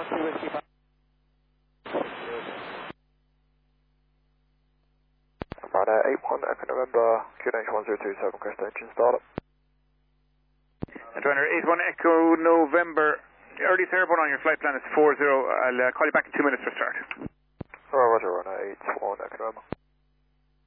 About 81 Echo November, QNH 1027, crest engine startup. And Runner 81 Echo November, earliest airborne on your flight plan is 40. I'll call you back in 2 minutes for start. Roger, runner 81 Echo November.